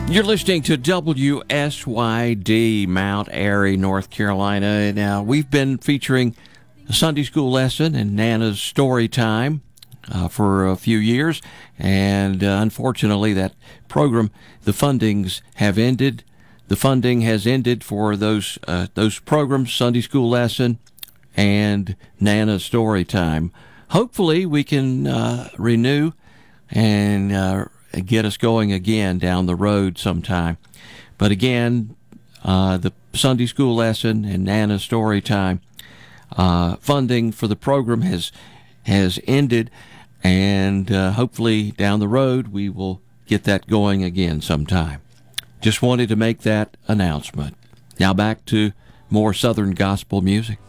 You're listening to WSYD, Mount Airy, North Carolina. Now, we've been featuring a Sunday school lesson and Nana's story time for a few years, and unfortunately that program, the fundings have ended. The funding has ended for those programs, Sunday school lesson and Nana's story time. Hopefully we can renew and get us going again down the road sometime. But again, the Sunday school lesson and Nana's story time funding for the program has ended, and hopefully down the road we will get that going again sometime. Just wanted to make that announcement. Now back to more Southern gospel music.